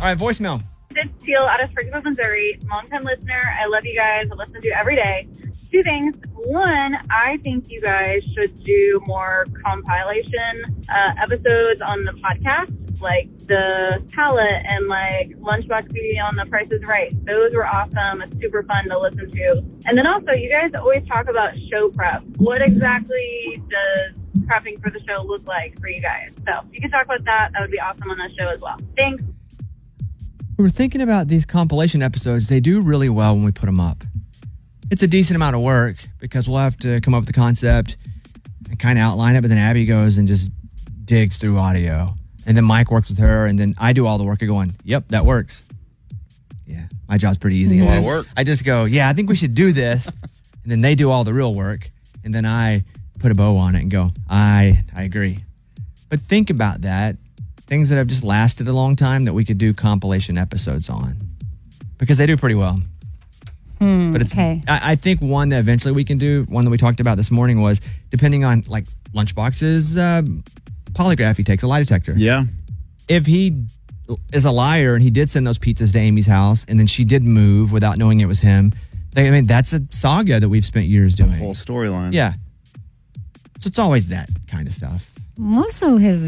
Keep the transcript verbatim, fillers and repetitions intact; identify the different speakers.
Speaker 1: right, voicemail.
Speaker 2: It's Teal out of Springfield, Missouri. Long-time listener. I love you guys. I listen to you every day. Two things. One, I think you guys should do more compilation uh, episodes on the podcast, like the palette and like Lunchbox Beauty on The Price is Right. Those were awesome. It's super fun to listen to. And then also, you guys always talk about show prep. What exactly does prepping for the show look like for you guys? So if you could talk about that, that would be awesome on the show as well. Thanks.
Speaker 1: We were thinking about these compilation episodes. They do really well when we put them up. It's a decent amount of work because we'll have to come up with the concept and kind of outline it, but then Abby goes and just digs through audio. And then Mike works with her, and then I do all the work of going, yep, that works. Yeah, my job's pretty easy.
Speaker 3: A lot of
Speaker 1: This-
Speaker 3: work.
Speaker 1: I just go, yeah, I think we should do this. And then they do all the real work. And then I put a bow on it and go, I, I agree. But think about that. Things that have just lasted a long time that we could do compilation episodes on. Because they do pretty well.
Speaker 4: Hmm,
Speaker 1: But it's,
Speaker 4: okay.
Speaker 1: I, I think one that eventually we can do, one that we talked about this morning was, depending on, like, Lunchbox's uh, polygraph, he takes a lie detector.
Speaker 3: Yeah.
Speaker 1: If he is a liar and he did send those pizzas to Amy's house and then she did move without knowing it was him, I mean, that's a saga that we've spent years doing.
Speaker 3: Full storyline.
Speaker 1: Yeah. So it's always that kind of stuff.
Speaker 4: Also, his